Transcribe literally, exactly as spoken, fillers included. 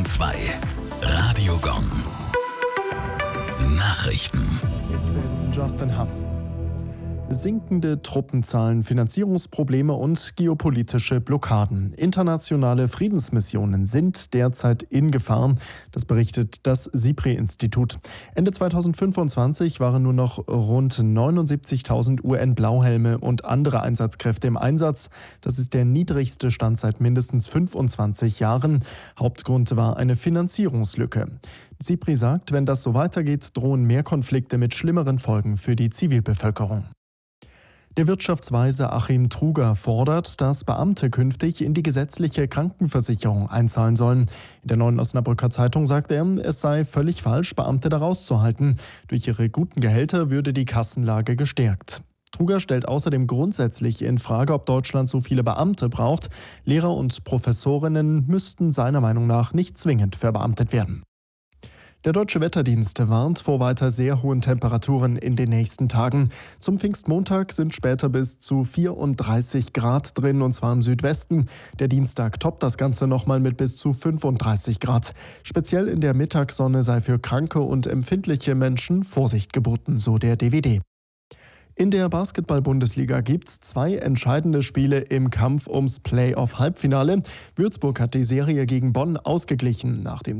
Bayern zwei. Radiogon. Nachrichten. Ich bin Justin Hamm. Sinkende Truppenzahlen, Finanzierungsprobleme und geopolitische Blockaden. Internationale Friedensmissionen sind derzeit in Gefahr. Das berichtet das SIPRI-Institut. Ende zweitausendfünfundzwanzig waren nur noch rund neunundsiebzigtausend U N-Blauhelme und andere Einsatzkräfte im Einsatz. Das ist der niedrigste Stand seit mindestens fünfundzwanzig Jahren. Hauptgrund war eine Finanzierungslücke. SIPRI sagt, wenn das so weitergeht, drohen mehr Konflikte mit schlimmeren Folgen für die Zivilbevölkerung. Der Wirtschaftsweise Achim Truger fordert, dass Beamte künftig in die gesetzliche Krankenversicherung einzahlen sollen. In der Neuen Osnabrücker Zeitung sagt er, es sei völlig falsch, Beamte da rauszuhalten. Durch ihre guten Gehälter würde die Kassenlage gestärkt. Truger stellt außerdem grundsätzlich in Frage, ob Deutschland so viele Beamte braucht. Lehrer und Professorinnen müssten seiner Meinung nach nicht zwingend verbeamtet werden. Der Deutsche Wetterdienst warnt vor weiter sehr hohen Temperaturen in den nächsten Tagen. Zum Pfingstmontag sind später bis zu vierunddreißig Grad drin, und zwar im Südwesten. Der Dienstag toppt das Ganze nochmal mit bis zu fünfunddreißig Grad. Speziell in der Mittagssonne sei für kranke und empfindliche Menschen Vorsicht geboten, so der D W D. In der Basketball-Bundesliga gibt's zwei entscheidende Spiele im Kampf ums Play-off-Halbfinale. Würzburg hat die Serie gegen Bonn ausgeglichen. Nach dem